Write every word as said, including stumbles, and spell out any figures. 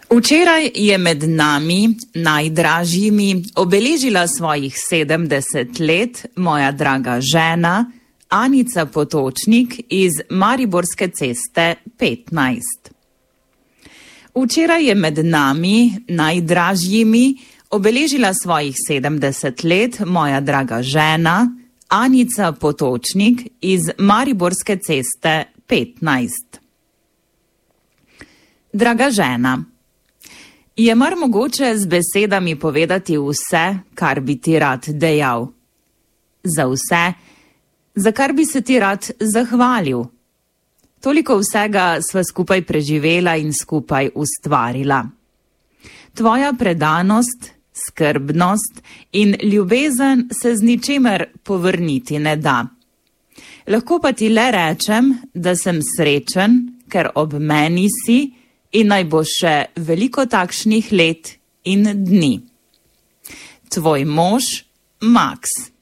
Včeraj je med nami, najdražjimi, obeležila svojih sedemdeset let moja draga žena Anica Potočnik iz Mariborske ceste petnajst. Včeraj je med nami, najdražjimi, obeležila svojih sedemdeset let moja draga žena Anica Potočnik iz Mariborske ceste petnajst. Draga žena, je mar mogoče z besedami povedati vse, kar bi ti rad dejal? Za vse, za kar bi se ti rad zahvalil? Toliko vsega sva skupaj preživela in skupaj ustvarila. Tvoja predanost, skrbnost in ljubezen se z ničemer povrniti ne da. Lahko pa ti le rečem, da sem srečen, ker ob meni si in naj bo še veliko takšnih let in dni. Tvoj mož, Max.